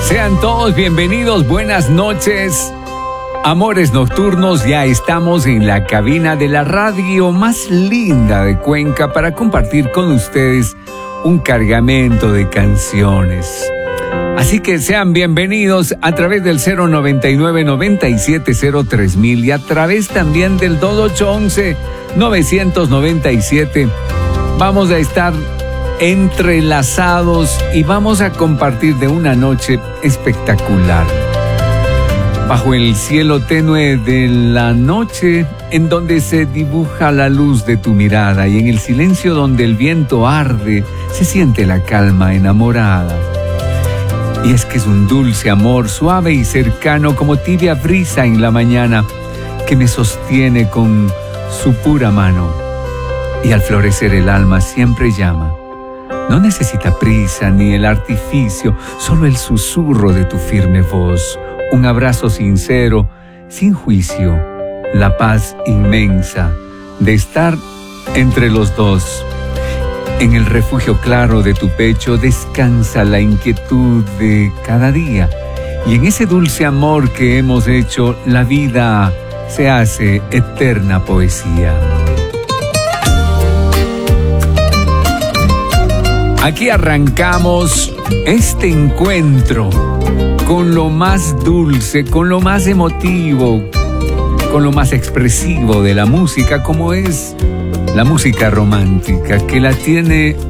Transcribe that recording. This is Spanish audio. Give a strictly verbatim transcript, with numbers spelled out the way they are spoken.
Sean todos bienvenidos, buenas noches. Amores nocturnos, ya estamos en la cabina de la radio más linda de Cuenca para compartir con ustedes un cargamento de canciones. Así que sean bienvenidos a través del cero noventa y nueve, noventa y siete cero tres mil y a través también del dos ocho once, novecientos noventa y siete. Vamos a estar entrelazados y vamos a compartir de una noche espectacular. Bajo el cielo tenue de la noche, en donde se dibuja la luz de tu mirada y en el silencio donde el viento arde, se siente la calma enamorada. Y es que es un dulce amor, suave y cercano como tibia brisa en la mañana, que me sostiene con su pura mano. Y al florecer el alma siempre llama. No necesita prisa ni el artificio, solo el susurro de tu firme voz. Un abrazo sincero, sin juicio, la paz inmensa de estar entre los dos. En el refugio claro de tu pecho descansa la inquietud de cada día. Y en ese dulce amor que hemos hecho, la vida se hace eterna poesía. Aquí arrancamos este encuentro con lo más dulce, con lo más emotivo, con lo más expresivo de la música, como es la música romántica, que la tiene